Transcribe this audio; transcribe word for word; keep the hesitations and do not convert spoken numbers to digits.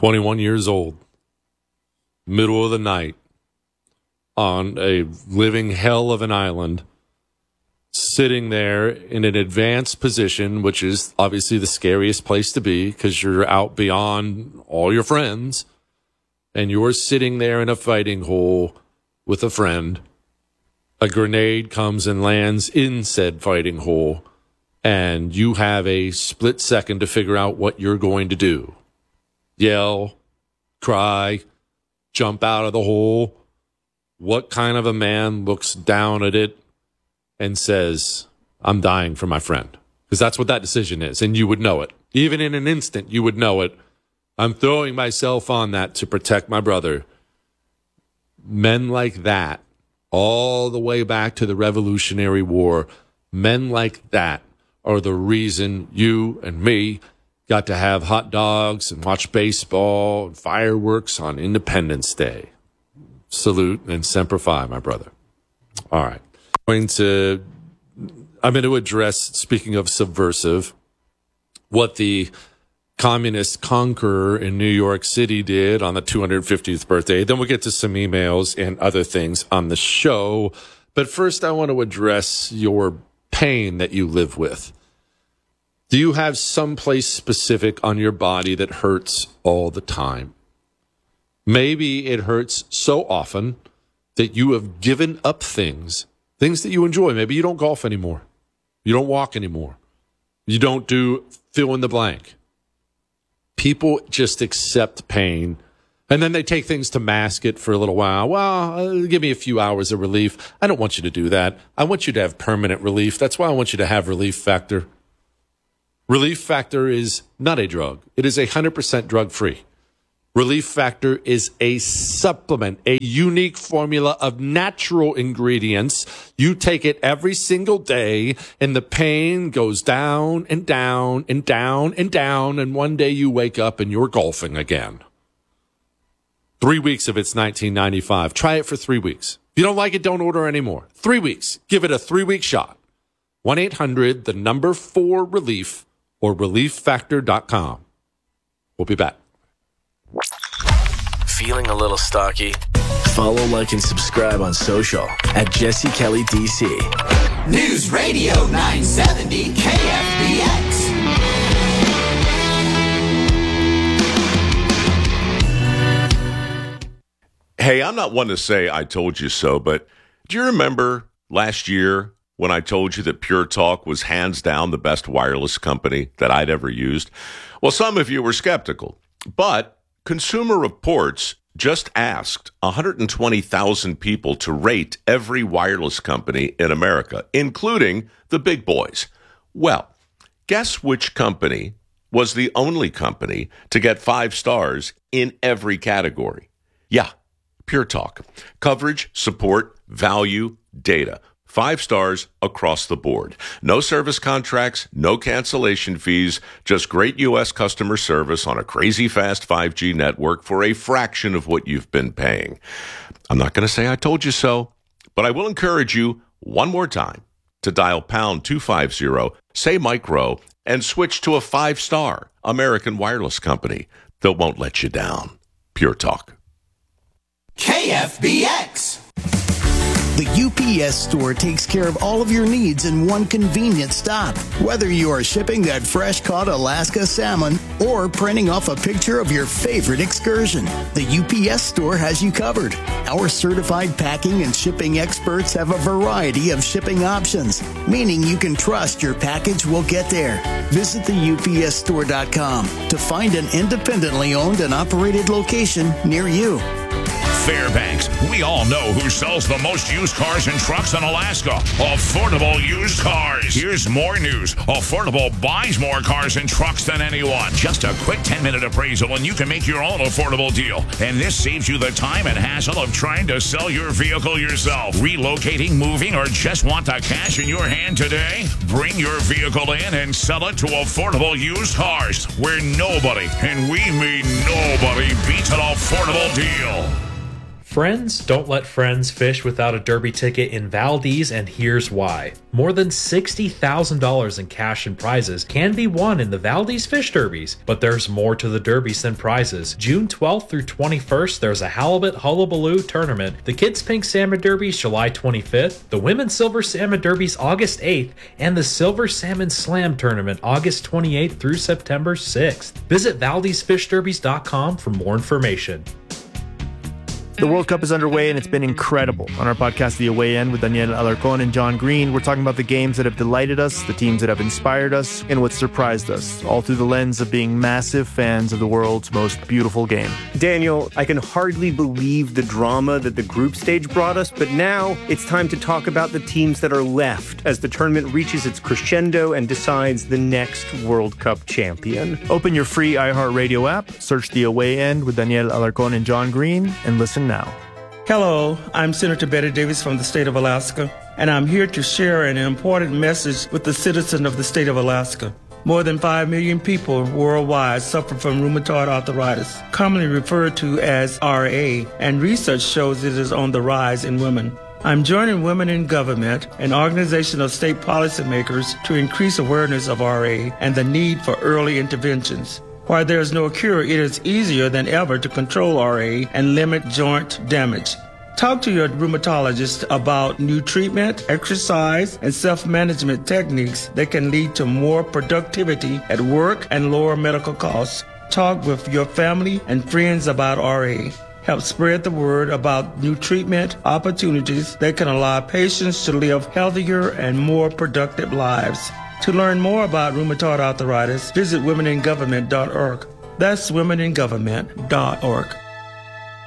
twenty-one years old, middle of the night, on a living hell of an island, sitting there in an advanced position, which is obviously the scariest place to be because you're out beyond all your friends, and you're sitting there in a fighting hole with a friend. A grenade comes and lands in said fighting hole, and you have a split second to figure out what you're going to do. Yell, cry, jump out of the hole. What kind of a man looks down at it and says, I'm dying for my friend? Because that's what that decision is, and you would know it. Even in an instant, you would know it. I'm throwing myself on that to protect my brother. Men like that, all the way back to the Revolutionary War, men like that are the reason you and me got to have hot dogs and watch baseball and fireworks on Independence Day. Salute and Semper Fi, my brother. All right. I'm going to, I'm going to address, speaking of subversive, what the communist conqueror in New York City did on the two hundred fiftieth birthday. Then we'll get to some emails and other things on the show. But first, I want to address your pain that you live with. Do you have someplace specific on your body that hurts all the time? Maybe it hurts so often that you have given up things, things that you enjoy. Maybe you don't golf anymore. You don't walk anymore. You don't do fill in the blank. People just accept pain, and then they take things to mask it for a little while. Well, uh, give me a few hours of relief. I don't want you to do that. I want you to have permanent relief. That's why I want you to have Relief Factor. Relief Factor is not a drug. It is one hundred percent drug-free. Relief Factor is a supplement, a unique formula of natural ingredients. You take it every single day, and the pain goes down and down and down and down, and one day you wake up and you're golfing again. Three weeks of it's nineteen ninety-five. Try it for three weeks. If you don't like it, don't order anymore. Three weeks. Give it a three-week shot. one eight hundred, the number four relief, or relief factor dot com. We'll be back. Feeling a little stocky? Follow, like, and subscribe on social at Jesse Kelly D C. News Radio nine seventy K F B X. Hey, I'm not one to say I told you so, but do you remember last year when I told you that Pure Talk was hands down the best wireless company that I'd ever used? Well, some of you were skeptical, but Consumer Reports just asked one hundred twenty thousand people to rate every wireless company in America, including the big boys. Well, guess which company was the only company to get five stars in every category? Yeah, Pure Talk. Coverage, support, value, data. Five stars across the board. No service contracts, no cancellation fees, just great U S customer service on a crazy fast five G network for a fraction of what you've been paying. I'm not going to say I told you so, but I will encourage you one more time to dial pound two fifty, say micro, and switch to a five-star American wireless company that won't let you down. Pure Talk. K F B X. The U P S store takes care of all of your needs in one convenient stop. Whether you are shipping that fresh-caught Alaska salmon or printing off a picture of your favorite excursion, the U P S store has you covered. Our certified packing and shipping experts have a variety of shipping options, meaning you can trust your package will get there. Visit the U P S store dot com to find an independently owned and operated location near you. Fairbanks, we all know who sells the most used cars and trucks in Alaska. Affordable Used Cars. Here's more news. Affordable buys more cars and trucks than anyone. Just a quick ten-minute appraisal and you can make your own affordable deal. And this saves you the time and hassle of trying to sell your vehicle yourself. Relocating, moving, or just want the cash in your hand today? Bring your vehicle in and sell it to Affordable Used Cars, where nobody, and we mean nobody, beats an affordable deal. Friends don't let friends fish without a Derby ticket in Valdez, and here's why. More than sixty thousand dollars in cash and prizes can be won in the Valdez Fish Derbies, but there's more to the Derbies than prizes. June twelfth through twenty-first, there's a Halibut Hullabaloo tournament, the Kids Pink Salmon Derbies July twenty-fifth, the Women's Silver Salmon Derbies August eighth, and the Silver Salmon Slam Tournament August twenty-eighth through September sixth. Visit Valdez Fish Derbies dot com for more information. The World Cup is underway and it's been incredible. On our podcast, The Away End, with Daniel Alarcón and John Green, we're talking about the games that have delighted us, the teams that have inspired us, and what surprised us, all through the lens of being massive fans of the world's most beautiful game. Daniel, I can hardly believe the drama that the group stage brought us, but now it's time to talk about the teams that are left as the tournament reaches its crescendo and decides the next World Cup champion. Open your free iHeartRadio app, search The Away End with Daniel Alarcón and John Green, and listen now. Hello, I'm Senator Betty Davis from the state of Alaska, and I'm here to share an important message with the citizens of the state of Alaska. More than five million people worldwide suffer from rheumatoid arthritis, commonly referred to as R A, and research shows it is on the rise in women. I'm joining Women in Government, an organization of state policymakers, to increase awareness of R A and the need for early interventions. While there is no cure, it is easier than ever to control R A and limit joint damage. Talk to your rheumatologist about new treatment, exercise, and self-management techniques that can lead to more productivity at work and lower medical costs. Talk with your family and friends about R A. Help spread the word about new treatment opportunities that can allow patients to live healthier and more productive lives. To learn more about rheumatoid arthritis, visit women in government dot org. That's women in government dot org.